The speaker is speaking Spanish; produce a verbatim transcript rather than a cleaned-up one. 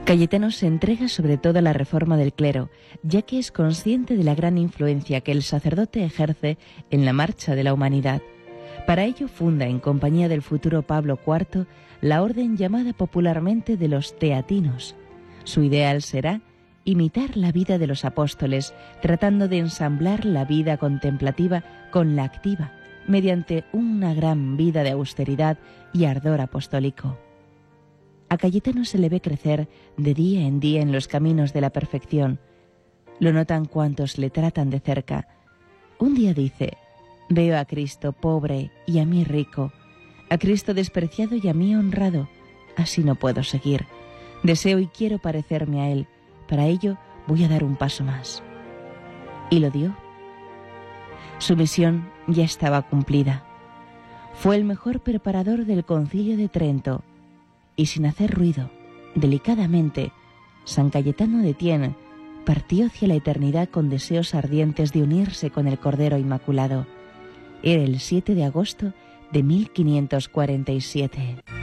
Cayetano se entrega sobre todo a la reforma del clero, ya que es consciente de la gran influencia que el sacerdote ejerce en la marcha de la humanidad. Para ello funda, en compañía del futuro Pablo cuarto, la orden llamada popularmente de los teatinos. Su ideal será imitar la vida de los apóstoles, tratando de ensamblar la vida contemplativa con la activa, mediante una gran vida de austeridad y ardor apostólico. A Cayetano se le ve crecer de día en día en los caminos de la perfección. Lo notan cuantos le tratan de cerca. Un día dice: veo a Cristo pobre y a mí rico, a Cristo despreciado y a mí honrado. Así no puedo seguir. Deseo y quiero parecerme a Él. Para ello voy a dar un paso más. Y lo dio. Su misión ya estaba cumplida. Fue el mejor preparador del Concilio de Trento. Y sin hacer ruido, delicadamente, San Cayetano de Thiene partió hacia la eternidad con deseos ardientes de unirse con el Cordero Inmaculado. Era el siete de agosto de mil quinientos cuarenta y siete.